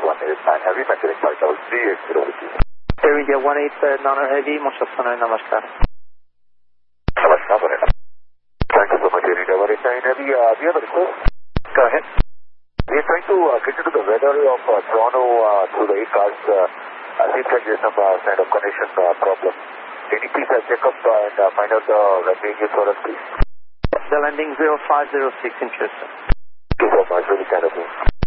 189 Heavy, maintaining flight level 380 with you. Air India 189 Heavy, Moshasana, Namaskar. Namaskar, thank you so much, Air India 189 Heavy. We have a request. Go ahead. We are trying to get into the weather of Toronto through the 8 cars. Seems like there's some kind of connection problem. Can you please check up and find out the ranges for us, please? The landing 0506 in Houston. Thank you so much, really kind of you.